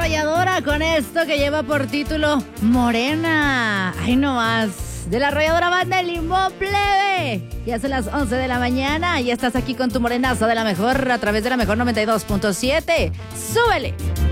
arrolladora con esto que lleva por título Morena. Ay, no más. De la arrolladora banda Limón Plebe. Ya son las 11 de la mañana y estás aquí con tu morenazo de la mejor a través de la mejor 92.7. ¡Súbele!